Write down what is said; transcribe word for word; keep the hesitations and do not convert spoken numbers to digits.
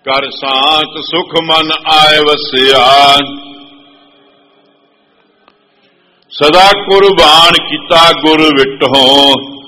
ਕਰ ਸਾਚ ਸੁਖ ਮਨ ਆਏ ਵਸਿਆ। ਸਦਾ ਕੁਰਬਾਨ ਕੀਤਾ ਗੁਰ ਵਿਟਹੁ